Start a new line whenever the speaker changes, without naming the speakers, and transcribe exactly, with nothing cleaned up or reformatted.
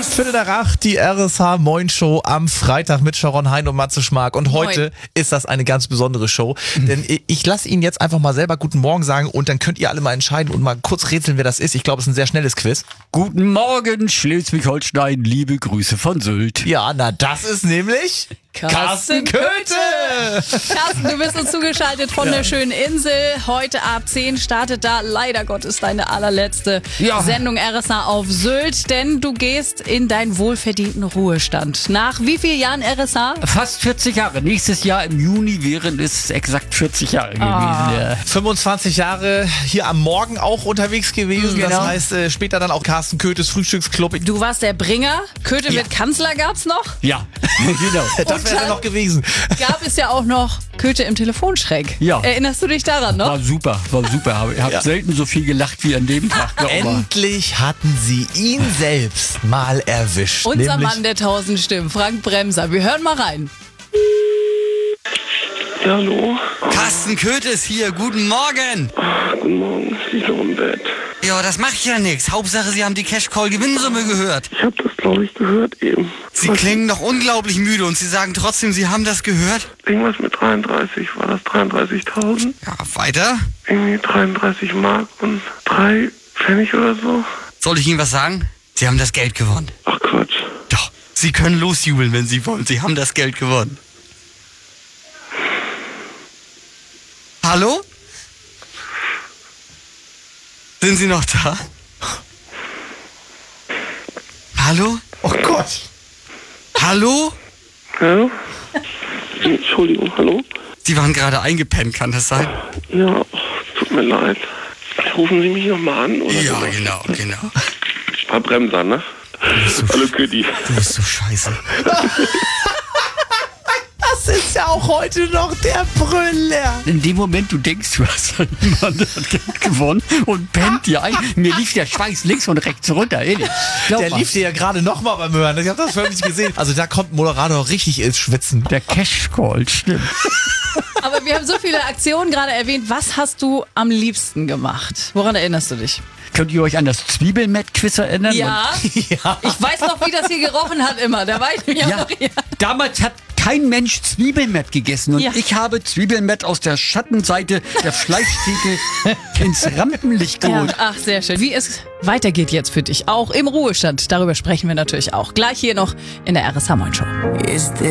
Viertel nach acht, die R S H Moin Show am Freitag mit Sharon Hein und Matze Schmark. Und heute
Moin.
ist das eine ganz besondere Show, denn ich lasse Ihnen jetzt einfach mal selber Guten Morgen sagen und dann könnt ihr alle mal entscheiden und mal kurz rätseln, wer das ist. Ich glaube, es ist ein sehr schnelles Quiz.
Guten Morgen, Schleswig-Holstein, liebe Grüße von Sylt.
Ja, na das ist nämlich Carsten Köthe.
Carsten, du bist uns zugeschaltet von
Ja.
der schönen Insel. Heute ab zehn startet da leider Gottes deine allerletzte
Ja.
Sendung R S H auf Sylt, denn du gehst in deinen wohlverdienten Ruhestand. Nach wie vielen Jahren R S H?
Fast vierzig Jahre. Nächstes Jahr im Juni wären es exakt vierzig Jahre
Ah.
gewesen. Ja.
fünfundzwanzig Jahre hier am Morgen auch unterwegs gewesen. Das
Genau.
heißt, äh, später dann auch Carsten Köthes Frühstücksclub.
Du warst der Bringer. Köthe
Ja.
wird Kanzler gab's noch.
Ja, genau.
Das wäre
dann-
noch gewesen.
Gab es ja auch noch Köthe im Telefonschreck.
Ja.
Erinnerst du dich daran noch?
War super, war super. Ich habe
Ja.
selten so viel gelacht wie an dem Tag. glaub mal.
Endlich hatten sie ihn selbst mal erwischt.
Unser
nämlich
Mann der tausend Stimmen, Frank Bremser. Wir hören mal rein.
Ja, hallo.
Carsten Köthe ist hier, guten Morgen.
Guten Morgen. Ich liege noch im Bett.
Ja, das macht ja nichts. Hauptsache, Sie haben die Cash-Call-Gewinnsumme gehört.
Ich habe das, glaube ich, gehört eben.
Sie
Was-
klingen doch unglaublich müde und Sie sagen trotzdem, Sie haben das gehört.
Irgendwas mit dreiunddreißig. War das dreiunddreißigtausend?
Ja, weiter.
Irgendwie dreiunddreißig Mark und drei Pfennig oder so?
Soll ich Ihnen was sagen? Sie haben das Geld gewonnen.
Ach Quatsch.
Doch, Sie können losjubeln, wenn Sie wollen. Sie haben das Geld gewonnen. Hallo? Sind Sie noch da? Hallo?
Oh Gott.
Hallo?
Ja? Entschuldigung, hallo?
Sie waren gerade eingepennt, kann das sein?
Ja, tut mir leid. Rufen Sie mich nochmal an, oder?
Ja, genau, genau.
Herr Bremser, ne? Hallo Kütti.
Du bist so scheiße.
Das ist ja auch heute noch der Brüller.
In dem Moment, du denkst, du hast jemand hat Geld gewonnen und pennt dir ein. Mir lief der Schweiß links und rechts runter. Ehrlich. Glaub
Der
mal.
lief dir ja gerade nochmal beim Hören. Ich habe das völlig gesehen. Also da kommt Moderator richtig ins Schwitzen.
Der Cash-Call, stimmt.
Aber wir haben so viele Aktionen gerade erwähnt. Was hast du am liebsten gemacht? Woran erinnerst du dich?
Könnt ihr euch an das Zwiebelmett-Quiz erinnern?
Ja,
Ja.
ich weiß noch, wie das hier gerochen hat immer. Da war ich mir
Ja,
noch, ja.
damals hat kein Mensch Zwiebelmett gegessen und
Ja.
ich habe Zwiebelmett aus der Schattenseite der Fleischtheke ins Rampenlicht
Ja,
geholt.
ach, sehr schön. Wie es weitergeht jetzt für dich, auch im Ruhestand. Darüber sprechen wir natürlich auch. Gleich hier noch in der R S H Moin Show.
Is